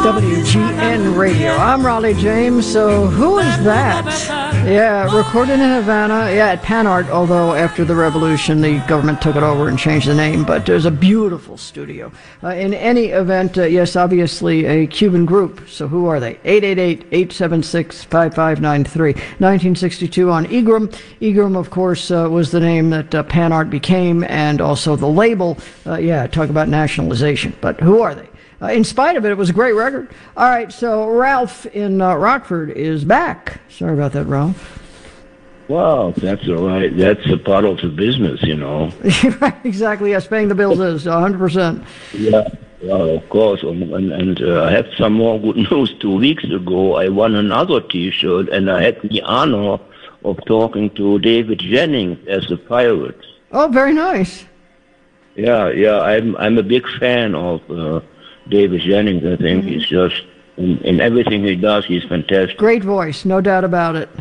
WGN Radio. I'm Raleigh James. So who is that? Yeah, recorded in Havana. Yeah, at Panart, although after the revolution, the government took it over and changed the name. But there's a beautiful studio. In any event, yes, obviously a Cuban group. So who are they? 888-876-5593. 1962 on Egram. Egram, of course, was the name that Panart became, and also the label. Talk about nationalization. But who are they? In spite of it, it was a great record. All right, so Ralph in Rockford is back. Sorry about that, Ralph. Well, that's all right. That's a part of the business, you know. Right, exactly. Yes, paying the bills is 100%. Yeah, well, of course. And I have some more good news. 2 weeks ago, I won another T-shirt, and I had the honor of talking to David Jennings as a pirate. Oh, very nice. Yeah. I'm a big fan of David Jennings. I think he's just, in everything he does, he's fantastic. Great voice, no doubt about it.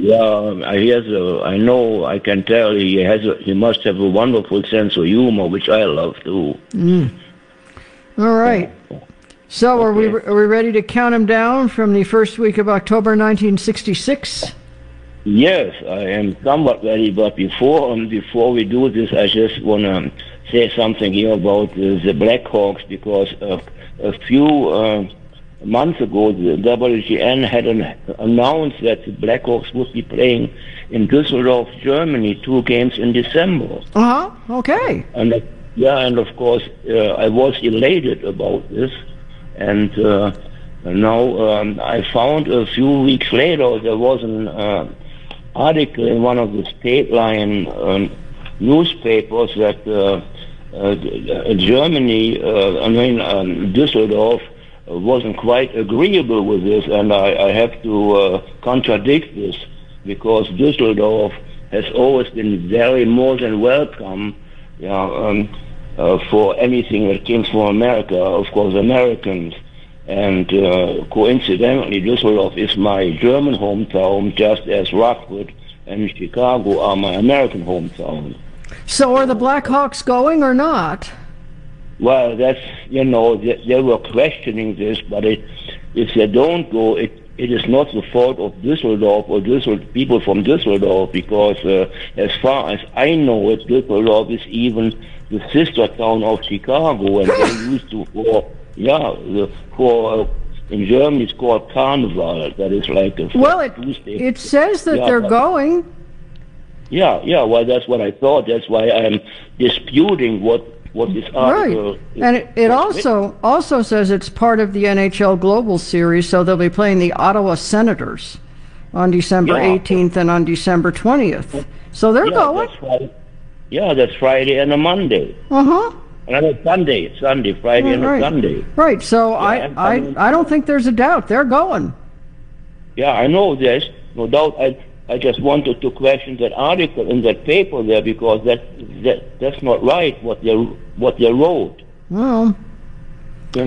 I can tell he must have a wonderful sense of humor, which I love too. All right. So are we ready to count him down from the first week of October 1966? Yes, I am somewhat ready, but before we do this, I just want to say something here about the Blackhawks, because a few months ago, the WGN had announced that the Blackhawks would be playing in Düsseldorf, Germany, 2 games in December. Okay. And of course, I was elated about this, and now I found a few weeks later there was an article in one of the State Line newspapers that Germany, Düsseldorf, wasn't quite agreeable with this, and I have to contradict this, because Düsseldorf has always been very more than welcome for anything that comes from America, of course, Americans. And coincidentally, Düsseldorf is my German hometown, just as Rockford and Chicago are my American hometown. So are the Blackhawks going or not? Well, that's, they were questioning this, but if they don't go, it is not the fault of Düsseldorf or people from Düsseldorf, because as far as I know it, Düsseldorf is even the sister town of Chicago, and they used to, in Germany it's called Carnival, that is like a Tuesday. It says that they're going. Yeah, well, that's what I thought. That's why I'm disputing what this article... Right, and it also says it's part of the NHL Global Series, so they'll be playing the Ottawa Senators on December 18th and on December 20th. So they're going. That's right. Yeah, that's Friday and a Monday. Another Sunday, Friday and a Sunday. Right, so I don't think there's a doubt. They're going. Yeah, I know there's no doubt. I just wanted to question that article in that paper there, because that's not right what they wrote. Well, the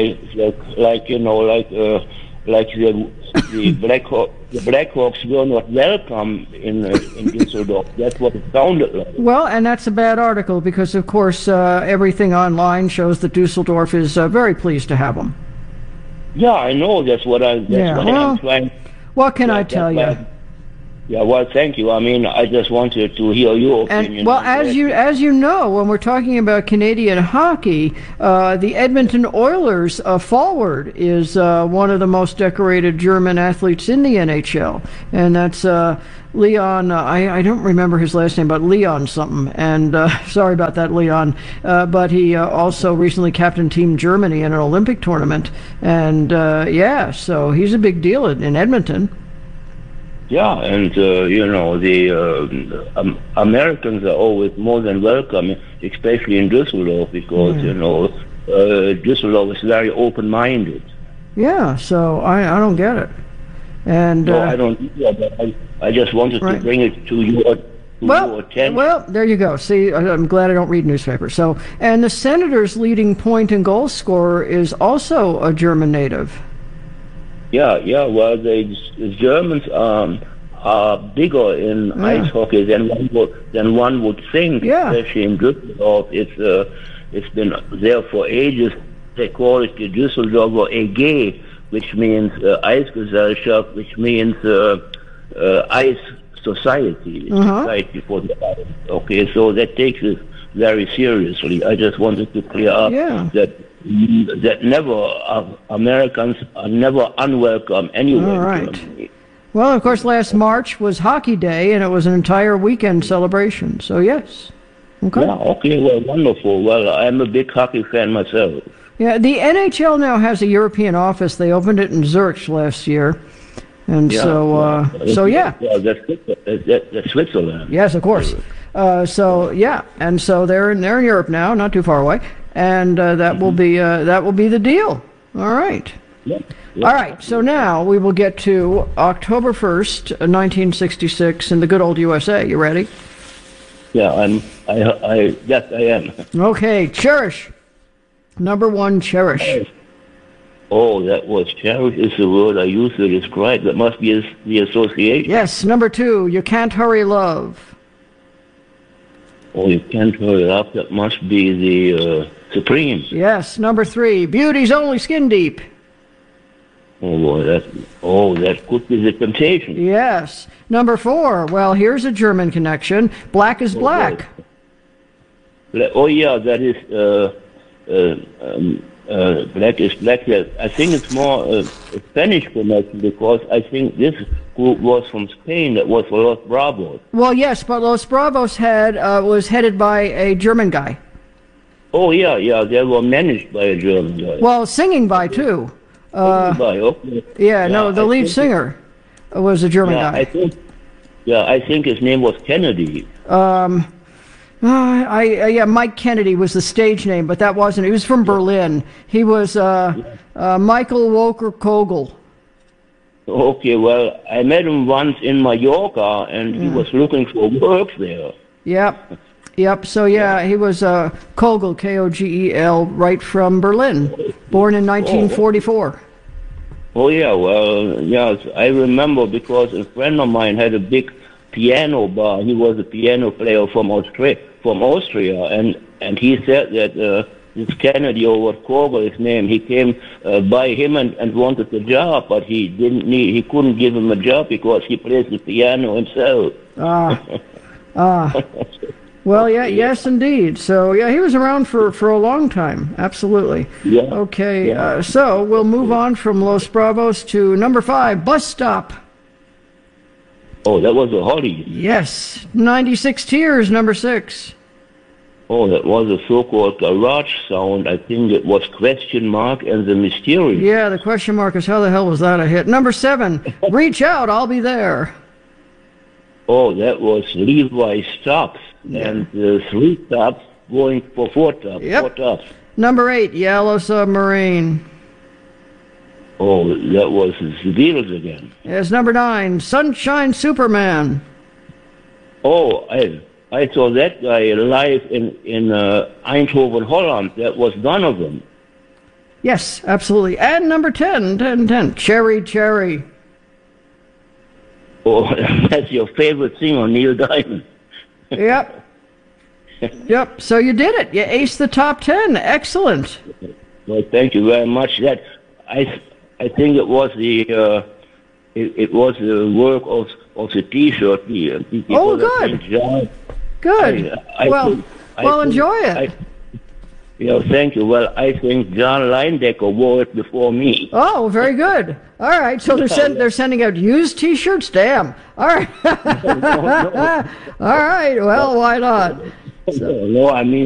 Blackhawks were not welcome in Düsseldorf. That's what it sounded like. Well, and that's a bad article, because of course everything online shows that Düsseldorf is very pleased to have them. Yeah, I know. That's what I'm trying. What can I tell you? Yeah, well, thank you. I mean, I just wanted to hear your opinion. And, well, as you know, when we're talking about Canadian hockey, the Edmonton Oilers forward is one of the most decorated German athletes in the NHL, and that's Leon. I don't remember his last name, but Leon something. And sorry about that, Leon. But he also recently captained Team Germany in an Olympic tournament, and so he's a big deal in Edmonton. Yeah, and the Americans are always more than welcome, especially in Düsseldorf, because Düsseldorf is very open-minded. Yeah, so I don't get it. And no, I don't either, but I just wanted to bring it to your attention. Well, there you go. See, I'm glad I don't read newspapers. So, and the Senators' leading point and goal scorer is also a German native. Yeah. Well, the Germans are bigger in ice hockey than one would think. Yeah. Especially in Düsseldorf, it's been there for ages. they call it the Düsseldorfer EG, which means Eisgesellschaft, which means ice society, society for the ice. Okay, so that takes it very seriously. I just wanted to clear up that never Americans are never unwelcome anywhere in Germany. Well, of course, last March was Hockey Day, and it was an entire weekend celebration. So yes. Okay. Yeah. Okay. Well, wonderful. Well, I'm a big hockey fan myself. Yeah. The NHL now has a European office. They opened it in Zurich last year, and Yeah, that's Switzerland. Yes, of course. And so they're in Europe now, not too far away, and that will be the deal. All right. Yeah. All right. So now we will get to October 1st, 1966, in the good old USA. You ready? Yeah, yes, I am. Okay, Cherish. Number 1, Cherish. Oh, that was cherish is the word I used to describe. That must be the association. Yes, number 2, You Can't Hurry Love. Oh, You Can't Hurry Up. That must be the Supremes. Yes, number 3, Beauty's Only Skin Deep. Oh boy, that could be the Temptation. Yes, number 4. Well, here's a German connection. Black is Black. Oh yeah, that is Black is Black. I think it's more a Spanish connection because I think this group was from Spain. That was Los Bravos. Well, yes, but Los Bravos was headed by a German guy. Oh yeah, they were managed by a German guy. Well, singing by too. Okay. The lead singer was a German guy. I think his name was Kennedy. Mike Kennedy was the stage name, but that wasn't. He was from Berlin. He was Michael Walker Kogel. Okay, well, I met him once in Mallorca, and he was looking for work there. Yep. So he was Kogel, Kogel, right from Berlin, born in 1944. Oh yeah, well, yes, I remember because a friend of mine had a big piano bar. He was a piano player from Austria, and he said that this Kennedy, or what Kogel his name, he came by him and wanted the job, but he couldn't give him a job because he plays the piano himself. Well, yes, indeed. So, he was around for a long time. Absolutely. Yeah. Okay, so we'll move on from Los Bravos to number 5, Bus Stop. Oh, that was a hottie. Yes. 96 Tears, number 6. Oh, that was a so-called garage sound. I think it was Question Mark and the Mysterious. Yeah, the question mark is how the hell was that a hit? Number 7, Reach Out, I'll Be There. Oh, that was Levi Stops. Yeah. And 3 stops going for 4 stops. Yep. 4 stops. Number 8, Yellow Submarine. Oh, that was the Beatles again. Yes, number 9, Sunshine Superman. Oh, I saw that guy live in Eindhoven, Holland. That was Donovan. Yes, absolutely. And number 10, Cherry Cherry. Oh, that's your favorite singer, Neil Diamond. Yep. So you did it. You aced the top 10. Excellent. Well, thank you very much. That I think it was the work of the T-shirt. Oh, good. Good. Enjoy it. Thank you. Well, I think John Leindecker wore it before me. Oh, very good. All right, so they're sending out used T-shirts? Damn. All right. No. All right, well, why not? No, I mean